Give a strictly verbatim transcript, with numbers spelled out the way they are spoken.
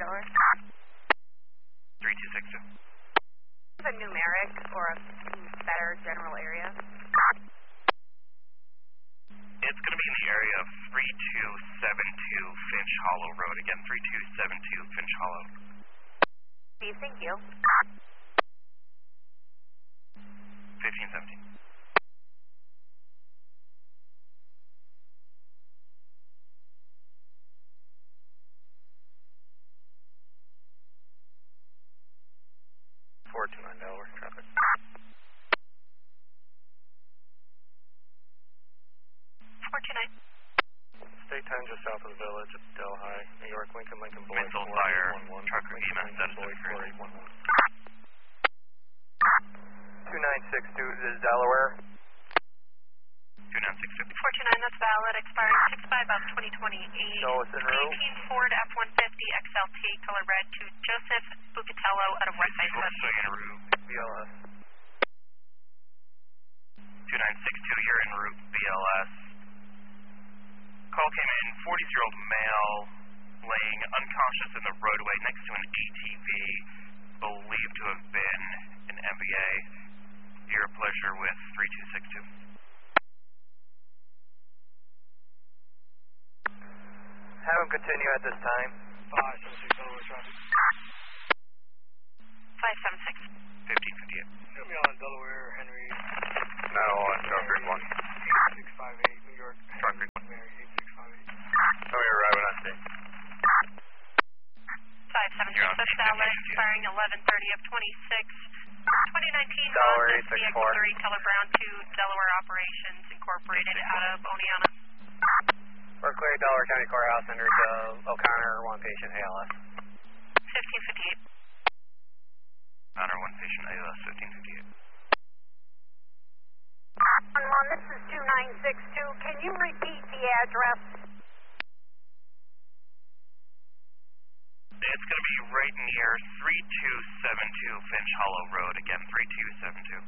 Delaware? three two six two. A numeric or a better general area? It's going to be in the area of three two seven two Finch Hollow Road. Again, three two seven two Finch Hollow. Steve, thank you. fifteen seventeen. four two nine Delaware, traffic. four two nine. State ten just south of the village at Delhi, New York, Lincoln, Lincoln, Boyd, Missile fire, trucker E M S status four eight one one. two nine six two, this is Delaware. two nine six two. four two nine, that's valid, expiring six five of twenty twenty-eight. So it's en route. eighteen Ford F one fifty X L T, color red, to Joseph Bucatello out of West Side West. So en route, B L S. two nine six two, you're en route, B L S. Call came in, forty-year-old male laying unconscious in the roadway next to an A T V, believed to have been an M B A. Your pleasure with three two six two. Have him continue at this time. five seven six Delaware traffic. five seven six. fifteen fifty-eight. Get me on Delaware, Henry. nine oh one, Truck Creek one. eight six five eight, New York. Truck Creek one. Mary, eight six five eight. Tell me you're arriving on state. five seven six, that's valid, expiring eleven thirty of twenty-six. twenty nineteen Delaware Honda C X three, color brown, to Delaware Operations Incorporated out of Oneonta. Berkeley, Delaware County Courthouse, Enrico O'Connor, one patient, A L S. fifteen fifty-eight. O'Connor, one patient, A L S, fifteen fifty-eight. one one, this is two nine six two. Can you repeat the address? It's going to be right near three two seven two Finch Hollow Road. Again, three two seven two.